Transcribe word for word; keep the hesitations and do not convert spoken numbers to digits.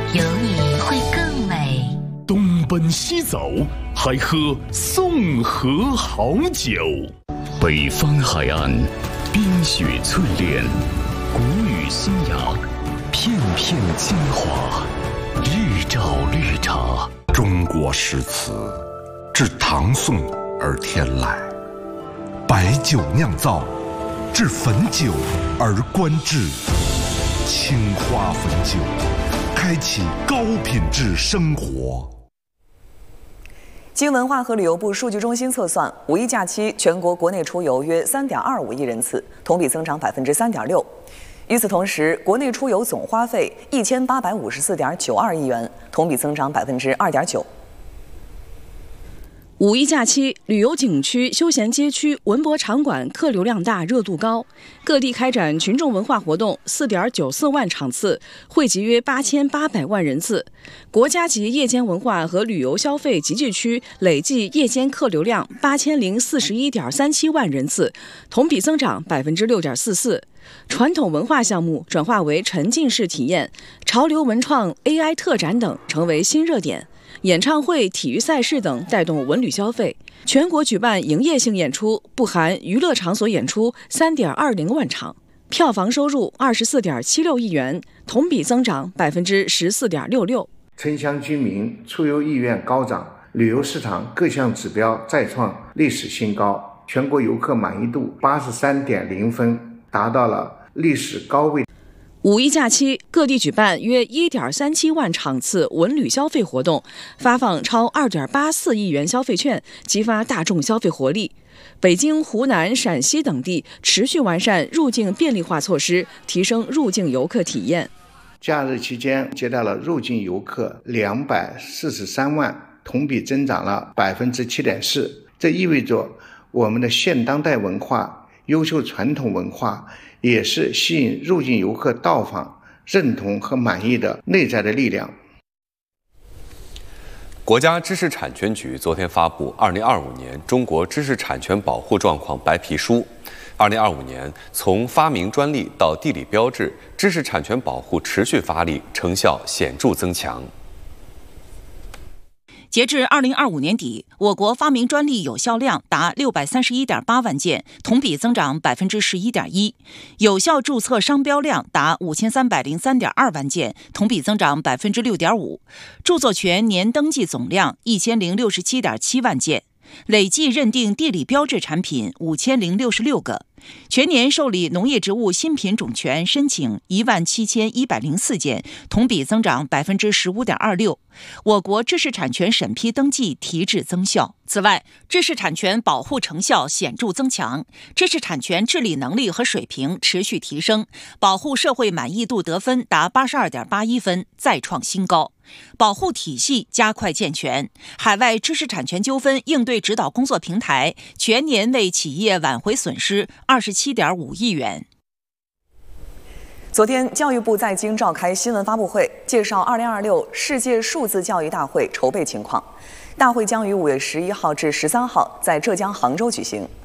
有你会更美。 东奔西走，还喝宋河好酒。北方海岸，冰雪淬炼，古语新雅，片片精华。日照绿茶， 中国诗词自唐宋而天来，白酒酿造，至汾酒而观致。青花汾酒，开启高品质生活。 经文化和旅游部数据中心测算，五一假期全国国内出游约三点二五亿人次，同比增长百分之三点六。与此同时，国内出游总花费一千八百五十四点九二亿元，同比增长百分之二点九。 五一假期，旅游景区、休闲街区、文博场馆客流量大、热度高，各地开展群众文化活动四点九四万场次，汇集约八千八百万人次。国家级夜间文化和旅游消费集聚区累计夜间客流量八千零四十一点三七万人次，同比增长百分之六点四四。传统文化项目转化为沉浸式体验，潮流文创、A I 特展等成为新热点。演唱会、体育赛事等带动文旅消费。全国举办营业性演出（不含娱乐场所演出）三点二零万场，票房收入二十四点七六亿元，同比增长百分之十四点六六。 城乡居民出游意愿高涨，旅游市场各项指标再创历史新高，全国游客满意度八十三点零分，达到了历史高位。 五一假期，各地举办约一点三七万场次文旅消费活动，发放超二点八四亿元消费券，激发大众消费活力。北京、湖南、陕西等地持续完善入境便利化措施，提升入境游客体验。 假日期间接待了入境游客两百四十三万，同比增长了百分之七点四。这意味着我们的现当代文化、优秀传统文化也是吸引入境游客到访、认同和满意的内在的力量。 国家知识产权局昨天发布《二零二五年中国知识产权保护状况白皮书》。二零二五年，从发明专利到地理标志，知识产权保护持续发力，成效显著增强。 截至二零二五年底，我国发明专利有效量达六百三十一点八万件，同比增长百分之十一点一；有效注册商标量达五千三百零三点二万件，同比增长百分之六点五；著作权年登记总量一千零六十七点七万件，累计认定地理标志产品五千零六十六个。全年受理农业植物新品种权申请一万七千一百零四件，同比增长百分之十五点二六。我国知识产权审批登记提质增效。此外，知识产权保护成效显著增强，知识产权治理能力和水平持续提升，保护社会满意度得分达八十二点八一分，再创新高。保护体系加快健全，海外知识产权纠纷应对指导工作平台全年为企业挽回损失二十七点五亿元。 昨天，教育部在京召开新闻发布会，介绍二零二六世界数字教育大会筹备情况。大会将于五月十一号至十三号在浙江杭州举行。